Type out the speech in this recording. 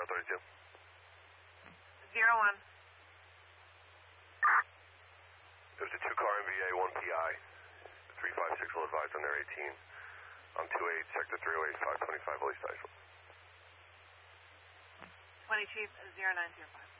32. 01. There's a 2-car MVA, 1 PI. 356 will advise on their 18. On 28, sector 308, 525 East Iceland. 20 Chief, 0905.